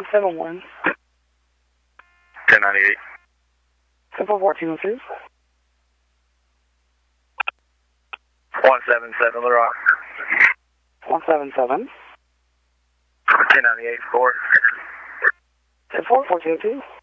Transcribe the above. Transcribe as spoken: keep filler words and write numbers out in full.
seven one. ten ninety-eight. Simple fourteen oh two. one seven seven, Little Rock. one seven seven. ten ninety-eight, four. ten four, fourteen oh two.